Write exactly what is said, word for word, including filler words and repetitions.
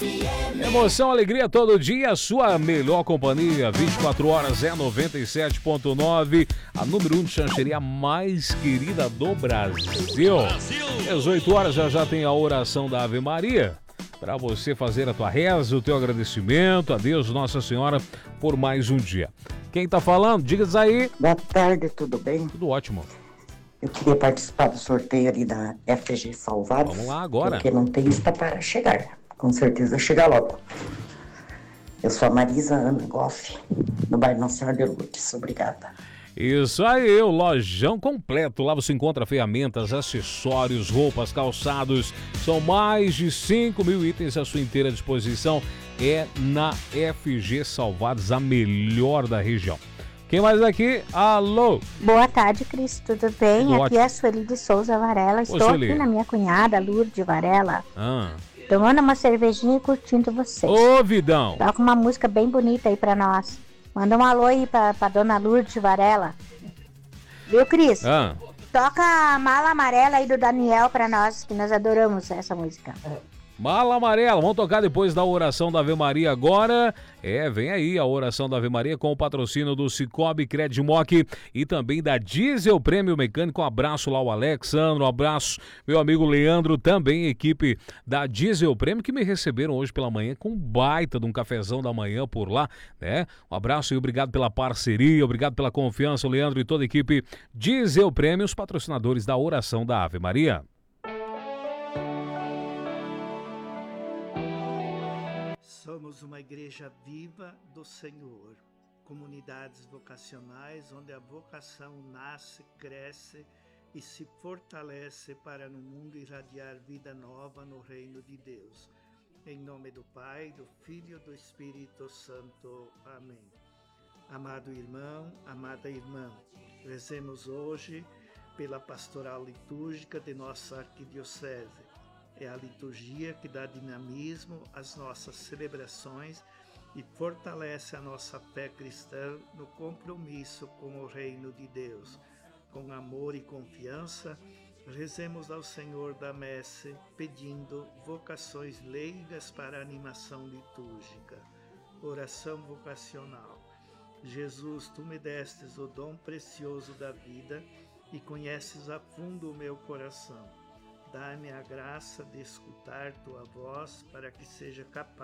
Emoção, alegria todo dia, sua melhor companhia, vinte e quatro horas é noventa e sete ponto nove, a número um de chancheria mais querida do Brasil. dezoito horas já já tem a oração da Ave Maria, para você fazer a tua reza, o teu agradecimento a Deus Nossa Senhora por mais um dia. Quem tá falando? Diga aí. Boa tarde, tudo bem? Tudo ótimo. Eu queria participar do sorteio ali da F G Salvados. Vamos lá agora. Porque não tem lista para chegar. Com certeza chega logo. Eu sou a Marisa Ana Goff, no bairro Nossa Senhora de Lourdes. Obrigada. Isso aí, o lojão completo. Lá você encontra ferramentas, acessórios, roupas, calçados. São mais de cinco mil itens à sua inteira disposição. É na F G Salvados, a melhor da região. Quem mais aqui? Alô? Boa tarde, Cris. Tudo bem? Tudo aqui ótimo. é a Sueli de Souza Varela. Estou Sueli. aqui na minha cunhada, Lourdes Varela, Ah. tomando uma cervejinha e curtindo vocês. Ô, vidão. Toca uma música bem bonita aí pra nós. Manda um alô aí pra, pra dona Lourdes Varela. Viu, Cris? Ah. Toca a Mala Amarela aí do Daniel pra nós, que nós adoramos essa música. Mala Amarela, vamos tocar depois da oração da Ave Maria agora. É, vem aí a oração da Ave Maria com o patrocínio do Cicobi Credimoc e também da Diesel Prêmio Mecânico. Um abraço lá ao Alexandre, um abraço meu amigo Leandro, também equipe da Diesel Prêmio, que me receberam hoje pela manhã com um baita de um cafezão da manhã por lá, né? Um abraço e obrigado pela parceria, obrigado pela confiança, o Leandro e toda a equipe Diesel Prêmio, os patrocinadores da oração da Ave Maria. Somos uma igreja viva do Senhor, comunidades vocacionais onde a vocação nasce, cresce e se fortalece para no mundo irradiar vida nova no reino de Deus. Em nome do Pai, do Filho e do Espírito Santo. Amém. Amado irmão, amada irmã, rezemos hoje pela pastoral litúrgica de nossa arquidiocese. É a liturgia que dá dinamismo às nossas celebrações e fortalece a nossa fé cristã no compromisso com o reino de Deus. Com amor e confiança, rezemos ao Senhor da Messe, pedindo vocações leigas para a animação litúrgica. Oração vocacional. Jesus, tu me destes o dom precioso da vida e conheces a fundo o meu coração. Dá-me a graça de escutar tua voz para que seja capaz